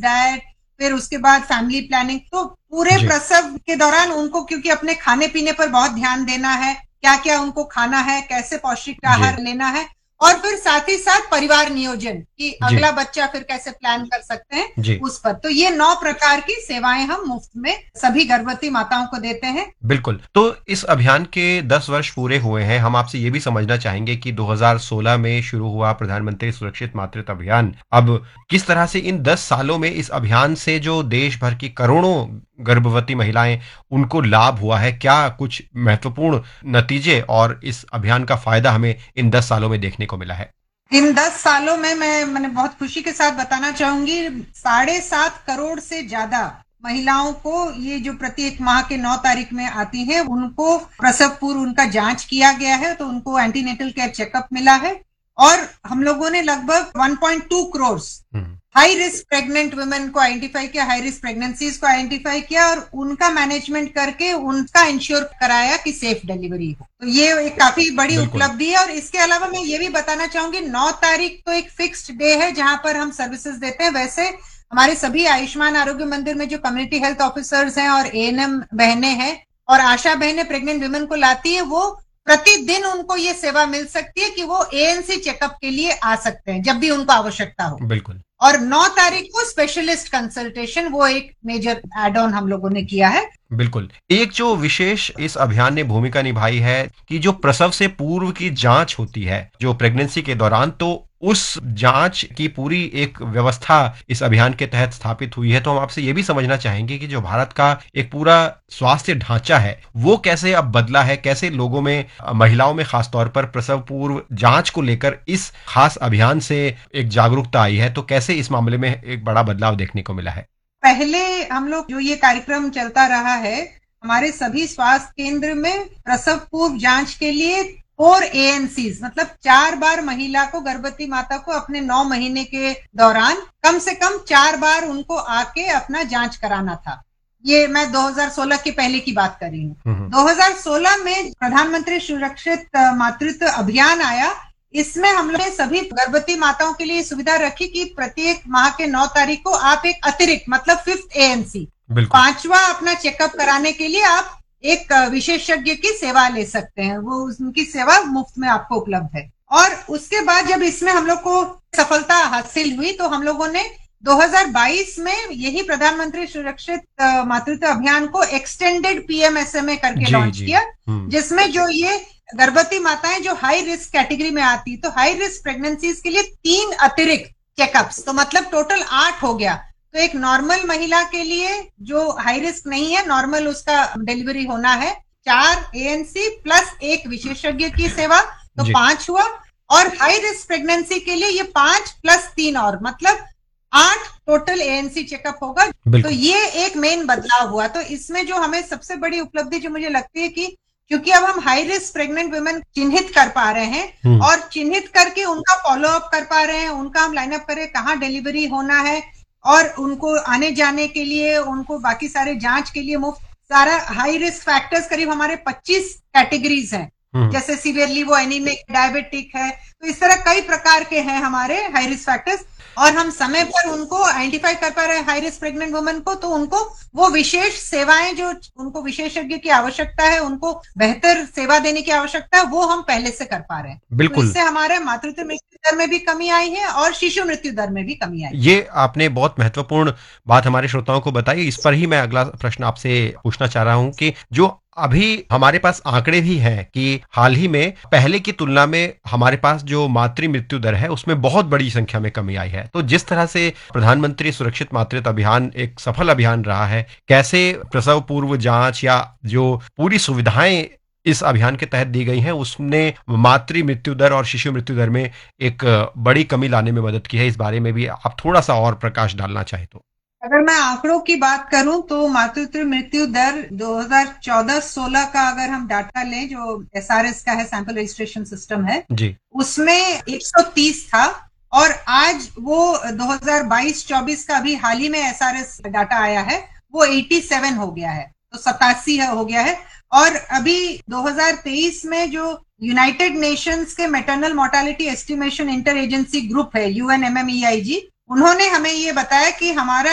Diet, फिर उसके बाद फैमिली प्लानिंग। तो पूरे प्रसव के दौरान उनको क्योंकि अपने खाने पीने पर बहुत ध्यान देना है, क्या क्या उनको खाना है, कैसे पौष्टिक आहार लेना है, और फिर साथ ही साथ परिवार नियोजन कि अगला बच्चा फिर कैसे प्लान कर सकते हैं उस पर। तो ये 9 प्रकार की सेवाएं हम मुफ्त में सभी गर्भवती माताओं को देते हैं। बिल्कुल। तो इस अभियान के 10 वर्ष पूरे हुए हैं। हम आपसे ये भी समझना चाहेंगे कि 2016 में शुरू हुआ प्रधानमंत्री सुरक्षित मातृत्व अभियान, अब किस तरह से इन 10 सालों में इस अभियान से जो देश भर की करोड़ों गर्भवती महिलाएं उनको लाभ हुआ है, क्या कुछ महत्वपूर्ण नतीजे और इस अभियान का फायदा हमें इन 10 सालों में देखने को मिला है? इन 10 सालों में मैंने बहुत खुशी के साथ बताना चाहूंगी 7.5 करोड़ से ज्यादा महिलाओं को ये जो प्रत्येक माह के 9 तारीख में आती हैं उनको प्रसव पूर्व उनका जांच किया गया है, तो उनको एंटीनेटल केयर चेकअप मिला है। और हम लोगों ने लगभग 1.2 crore high risk pregnant women को आइडेंटिफाई किया, हाई रिस्क प्रेगनेंसीज को आइडेंटिफाई किया और उनका मैनेजमेंट करके उनका इंश्योर कराया कि सेफ डिलीवरी हो। तो ये एक काफी बड़ी उपलब्धि है। और इसके अलावा मैं ये भी बताना चाहूंगी 9 तारीख तो एक फिक्स्ड डे है जहां पर हम सर्विसेज देते हैं। वैसे हमारे सभी आयुष्मान आरोग्य मंदिर में जो कम्युनिटी हेल्थ ऑफिसर्स हैं और एएनएम बहनें हैं और आशा बहनें प्रेग्नेंट वुमेन को लाती है, वो प्रतिदिन उनको ये सेवा मिल सकती है कि वो एएनसी चेकअप के लिए आ सकते हैं जब भी उनको आवश्यकता हो। बिल्कुल। और 9 तारीख को स्पेशलिस्ट कंसल्टेशन, वो एक मेजर एड ऑन हम लोगों ने किया है। बिल्कुल। एक जो विशेष इस अभियान ने भूमिका निभाई है कि जो प्रसव से पूर्व की जांच होती है जो प्रेगनेंसी के दौरान, तो उस जांच की पूरी एक व्यवस्था इस अभियान के तहत स्थापित हुई है। तो हम आपसे ये भी समझना चाहेंगे कि जो भारत का एक पूरा स्वास्थ्य ढांचा है वो कैसे अब बदला है, कैसे लोगों में, महिलाओं में खासतौर पर प्रसव पूर्व जांच को लेकर इस खास अभियान से एक जागरूकता आई है, तो कैसे इस मामले में एक बड़ा बदलाव देखने को मिला है? पहले हम लोग जो ये कार्यक्रम चलता रहा है, हमारे सभी स्वास्थ्य केंद्र में प्रसव पूर्व जांच के लिए 4 ANCs मतलब 4 बार महिला को, गर्भवती माता को अपने 9 महीने के दौरान कम से कम 4 बार उनको आके अपना जांच कराना था। ये मैं 2016 के पहले की बात कर रही हूँ। 2016 में प्रधानमंत्री सुरक्षित मातृत्व अभियान आया। इसमें हम लोग ने सभी गर्भवती माताओं के लिए सुविधा रखी कि प्रत्येक माह के 9 तारीख को आप एक अतिरिक्त मतलब 5th ANC 5वां अपना चेकअप कराने के लिए आप एक विशेषज्ञ की सेवा ले सकते हैं। वो उनकी सेवा मुफ्त में आपको उपलब्ध है। और उसके बाद जब इसमें हम लोग को सफलता हासिल हुई तो हम लोगों ने 2022 में यही प्रधानमंत्री सुरक्षित मातृत्व अभियान को एक्सटेंडेड PMSMA करके लॉन्च किया, जिसमें जो ये गर्भवती माताएं जो हाई रिस्क कैटेगरी में आती, तो हाई रिस्क प्रेगनेंसीज के लिए 3 अतिरिक्त चेकअप्स, तो मतलब टोटल 8 हो गया। तो एक नॉर्मल महिला के लिए जो हाई रिस्क नहीं है, नॉर्मल उसका डिलीवरी होना है, 4 ANC प्लस एक विशेषज्ञ की सेवा, तो 5 हुआ। और हाई रिस्क प्रेगनेंसी के लिए ये 5 प्लस 3 और मतलब 8 टोटल ANC चेकअप होगा। तो ये एक मेन बदलाव हुआ। तो इसमें जो हमें सबसे बड़ी उपलब्धि जो मुझे लगती है कि क्योंकि अब हम हाई रिस्क प्रेग्नेंट वुमेन चिन्हित कर पा रहे हैं और चिन्हित करके उनका फॉलो अप कर पा रहे हैं, उनका हम लाइनअप करें कहाँ डिलीवरी होना है और उनको आने जाने के लिए, उनको बाकी सारे जांच के लिए मुफ्त। सारा हाई रिस्क फैक्टर्स करीब हमारे 25 कैटेगरीज हैं, जैसे सीवियरली वो एनीमिक, डायबिटिक है, तो इस तरह कई प्रकार के हैं हमारे हाई रिस्क फैक्टर्स। और हम समय पर उनको आइडेंटिफाई कर पा रहे हैं हाई रिस्क प्रेग्नेंट वुमेन को, तो उनको वो विशेष सेवाएं जो उनको विशेषज्ञ की आवश्यकता है, उनको बेहतर सेवा देने की आवश्यकता है, वो हम पहले से कर पा रहे हैं। बिल्कुल। तो इससे हमारे मातृत्व मृत्यु दर में भी कमी आई है और शिशु मृत्यु दर में भी कमी आई। ये आपने बहुत महत्वपूर्ण बात हमारे श्रोताओं को बताई। इस पर ही मैं अगला प्रश्न आपसे पूछना चाह रहा हूं कि जो अभी हमारे पास आंकड़े भी हैं कि हाल ही में पहले की तुलना में हमारे पास जो मातृ मृत्यु दर है उसमें बहुत बड़ी संख्या में कमी आई है। तो जिस तरह से प्रधानमंत्री सुरक्षित मातृत्व अभियान एक सफल अभियान रहा है, कैसे प्रसव पूर्व जांच या जो पूरी सुविधाएं इस अभियान के तहत दी गई हैं उसने मातृ मृत्यु दर और शिशु मृत्यु दर में एक बड़ी कमी लाने में मदद की है, इस बारे में भी आप थोड़ा सा और प्रकाश डालना चाहे तो? अगर मैं आंकड़ों की बात करूं तो मातृत्व मृत्यु दर 2014-16 का अगर हम डाटा लें, जो SRS का है, सैंपल रजिस्ट्रेशन सिस्टम है जी, उसमें 130 था और आज वो 2022-24 का अभी हाल ही में SRS डाटा आया है, वो 87 हो गया है, तो 87 हो गया है। और अभी 2023 में जो यूनाइटेड नेशंस के maternal mortality estimation inter agency group है UNMMEIG, उन्होंने हमें ये बताया कि हमारा